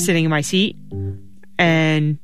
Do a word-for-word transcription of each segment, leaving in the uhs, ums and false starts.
sitting in my seat, and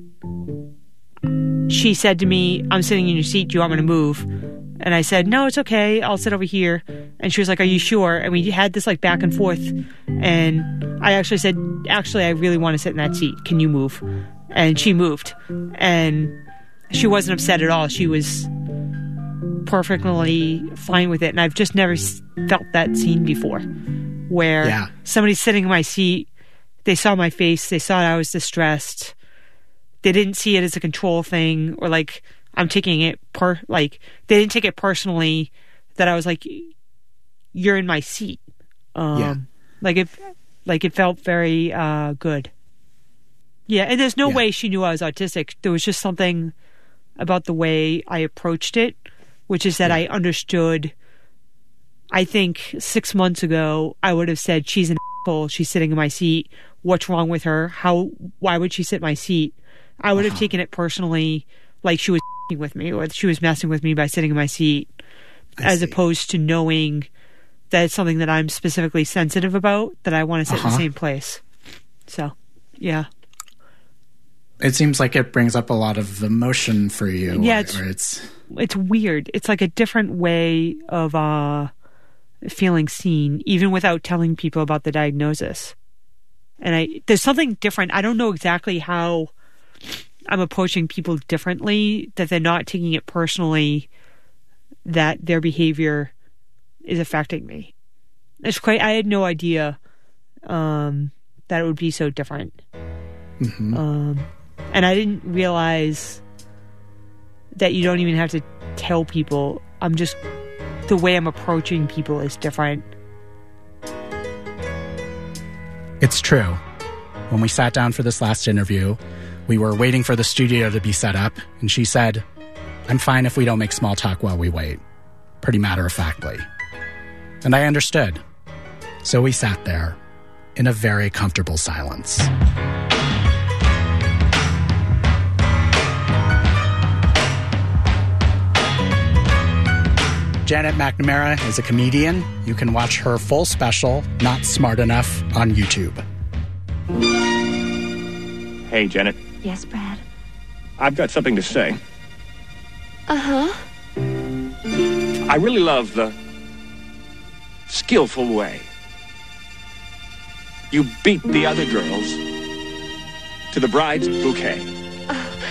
she said to me, I'm sitting in your seat, do you want me to move? And I said, no, it's okay, I'll sit over here. And she was like, are you sure? And we had this like back and forth, and I actually said, actually, I really want to sit in that seat, can you move? And she moved, and she wasn't upset at all. She was perfectly fine with it, and I've just never felt that scene before, where yeah. somebody's sitting in my seat, they saw my face, they saw I was distressed, they didn't see it as a control thing, or like I'm taking it per like they didn't take it personally that I was like, you're in my seat. Um, yeah. Like it, like it felt very uh, good. Yeah, and there's no yeah. way she knew I was autistic. There was just something about the way I approached it, which is that yeah. I understood. I think six months ago, I would have said, she's an asshole, she's sitting in my seat, what's wrong with her? How? Why would she sit in my seat? I would uh-huh. have taken it personally, like she was with me, or she was messing with me by sitting in my seat, I as see. opposed to knowing that it's something that I'm specifically sensitive about, that I want to sit uh-huh. in the same place. So, yeah. It seems like it brings up a lot of emotion for you. Yeah, or, it's, or it's it's weird. It's like a different way of uh, feeling seen, even without telling people about the diagnosis. And I there's something different. I don't know exactly how I'm approaching people differently, that they're not taking it personally, that their behavior is affecting me. It's quite. I had no idea um, that it would be so different. Mm-hmm. Um, and I didn't realize that you don't even have to tell people. I'm just, the way I'm approaching people is different. It's true. When we sat down for this last interview, we were waiting for the studio to be set up, and she said, I'm fine if we don't make small talk while we wait. Pretty matter-of-factly. And I understood. So we sat there in a very comfortable silence. Janet McNamara is a comedian. You can watch her full special, Not Smart Enough, on YouTube. Hey, Janet. Yes, Brad? I've got something to say. Uh-huh. I really love the skillful way you beat the other girls to the bride's bouquet.